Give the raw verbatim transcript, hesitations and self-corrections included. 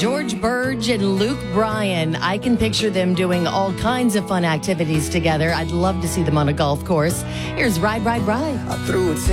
George Burge and Luke Bryan. I can picture them doing all kinds of fun activities together. I'd love to see them on a golf course. Here's Ride, Ride, Ride. I threw it